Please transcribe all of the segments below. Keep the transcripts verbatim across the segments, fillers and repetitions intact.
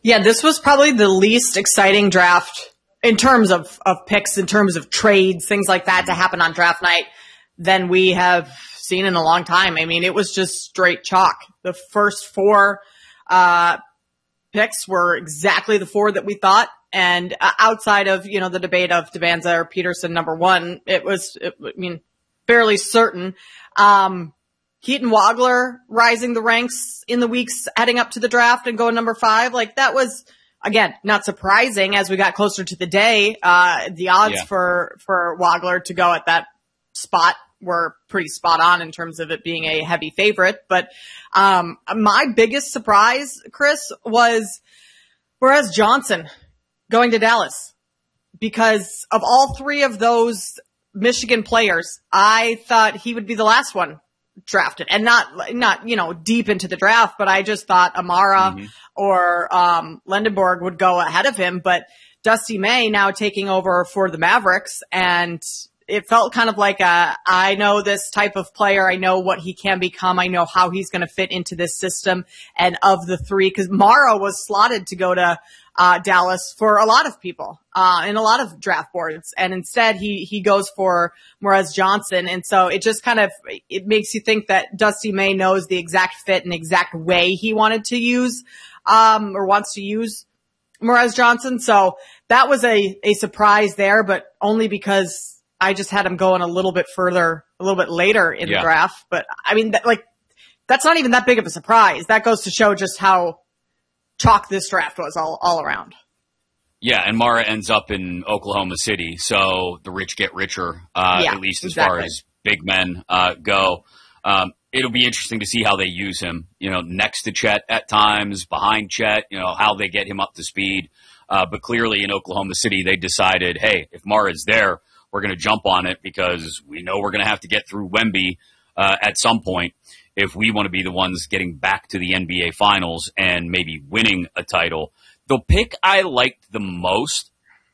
Yeah, this was probably the least exciting draft in terms of, of picks, in terms of trades, things like that to happen on draft night than we have seen in a long time. I mean, it was just straight chalk. The first four uh, picks were exactly the four that we thought. And uh, outside of, you know, the debate of Devanza or Peterson number one, it was, it, I mean, fairly certain. Um, Keaton Wagler rising the ranks in the weeks heading up to the draft and going number five. Like that was, again, not surprising as we got closer to the day. Uh, the odds yeah. for, for Wagler to go at that spot were pretty spot on in terms of it being a heavy favorite. But, um, my biggest surprise, Chris, was Mraz Johnson going to Dallas, because of all three of those Michigan players, I thought he would be the last one drafted, and not, not, you know, deep into the draft, but I just thought Amara mm-hmm. or, um, Lendenborg would go ahead of him. But Dusty May now taking over for the Mavericks, and it felt kind of like a, I know this type of player. I know what he can become. I know how he's going to fit into this system. And of the three, cause Mara was slotted to go to, uh, Dallas for a lot of people, uh, in a lot of draft boards. And instead he, he goes for Mraz Johnson. And so it just kind of, it makes you think that Dusty May knows the exact fit and exact way he wanted to use, um, or wants to use Mraz Johnson. So that was a, a surprise there, but only because I just had him going a little bit further, a little bit later in yeah. the draft. But I mean, that, like, that's not even that big of a surprise. That goes to show just how chalk this draft was all, all around. Yeah, and Mara ends up in Oklahoma City, so the rich get richer, uh, yeah, at least as exactly. far as big men uh, go. Um, it'll be interesting to see how they use him, you know, next to Chet at times, behind Chet, you know, how they get him up to speed. Uh, but clearly in Oklahoma City, they decided, hey, if Mara's there, we're going to jump on it because we know we're going to have to get through Wemby uh, at some point if we want to be the ones getting back to the N B A Finals and maybe winning a title. The pick I liked the most,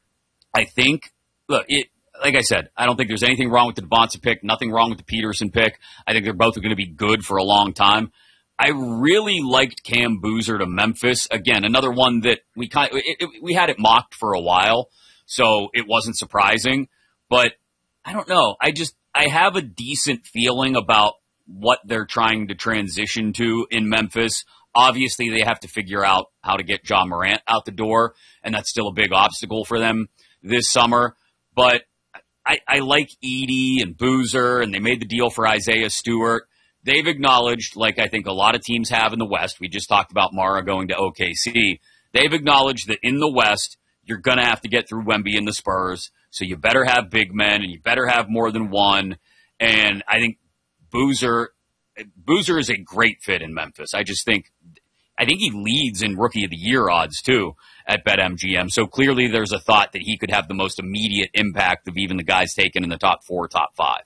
I think, look, it, like I said, I don't think there's anything wrong with the Devonta pick, nothing wrong with the Peterson pick. I think they're both going to be good for a long time. I really liked Cam Boozer to Memphis. Again, another one that we kind of, it, it, we had it mocked for a while, so it wasn't surprising. But I don't know. I just, I have a decent feeling about what they're trying to transition to in Memphis. Obviously, they have to figure out how to get Ja Morant out the door, and that's still a big obstacle for them this summer. But I, I like Edey and Boozer, and they made the deal for Isaiah Stewart. They've acknowledged, like I think a lot of teams have in the West, we just talked about Mara going to O K C, they've acknowledged that in the West, you're going to have to get through Wemby and the Spurs. So you better have big men, and you better have more than one. And I think Boozer, Boozer is a great fit in Memphis. I just think, I think he leads in Rookie of the Year odds too at BetMGM. So clearly there's a thought that he could have the most immediate impact of even the guys taken in the top four, top five.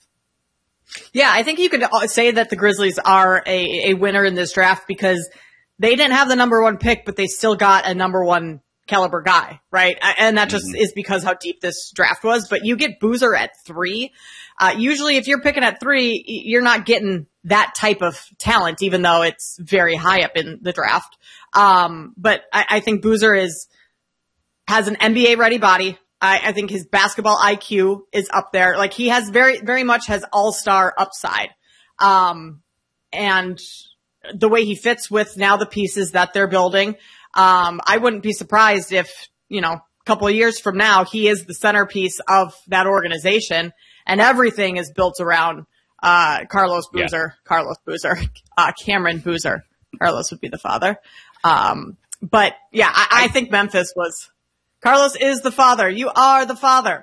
Yeah, I think you could say that the Grizzlies are a, a winner in this draft because they didn't have the number one pick, but they still got a number one caliber guy, right? And that just mm-hmm. is because how deep this draft was. But you get Boozer at three. Uh, usually if you're picking at three, you're not getting that type of talent, even though it's very high up in the draft. Um, but I, I think Boozer is, has an N B A ready body. I, I think his basketball I Q is up there. Like he has very, very much has all-star upside. Um, and the way he fits with now the pieces that they're building, Um, I wouldn't be surprised if, you know, a couple of years from now, he is the centerpiece of that organization and everything is built around, uh, Carlos Boozer, yeah. Carlos Boozer, uh, Cameron Boozer. Carlos would be the father. Um, but yeah, I, I think Memphis was, Carlos is the father. You are the father.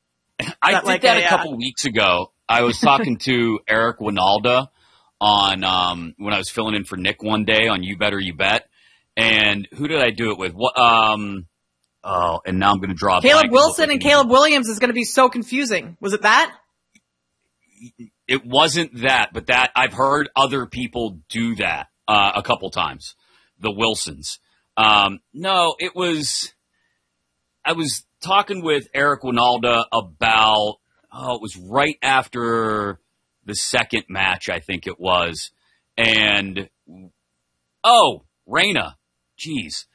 I did like that a, a couple uh, weeks ago. I was talking to Eric Winalda on, um, when I was filling in for Nick one day on You Better You Bet. And who did I do it with? What? Um, oh, and now I'm going to draw a Caleb blank. Wilson and Caleb Williams is going to be so confusing. Was it that? It wasn't that, but that I've heard other people do that uh, a couple times. The Wilsons. Um, no, it was. I was talking with Eric Winalda about. Oh, it was right after the second match, I think it was, and oh, Reyna. Jeez.